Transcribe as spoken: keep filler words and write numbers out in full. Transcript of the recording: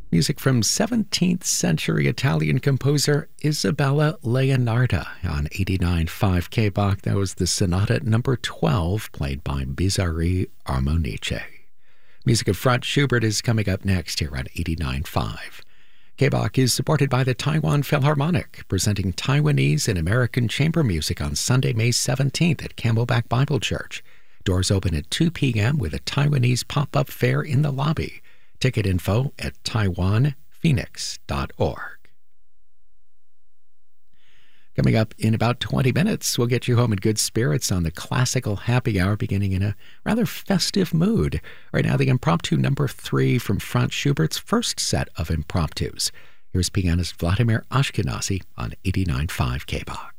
Music from seventeenth century Italian composer Isabella Leonarda on eighty-nine point five K B A C. That was the Sonata number twelve, played by Bizzarri Armonice. Music of Franz Schubert is coming up next here on eighty-nine point five. K B A C is supported by the Taiwan Philharmonic, presenting Taiwanese and American chamber music on Sunday, May seventeenth at Camelback Bible Church. Doors open at two p.m. with a Taiwanese pop-up fair in the lobby. Ticket info at taiwan phoenix dot org. Coming up in about twenty minutes, we'll get you home in good spirits on the classical happy hour, beginning in a rather festive mood. Right now, the impromptu number three from Franz Schubert's first set of impromptus. Here's pianist Vladimir Ashkenazy on eighty-nine point five K B A C.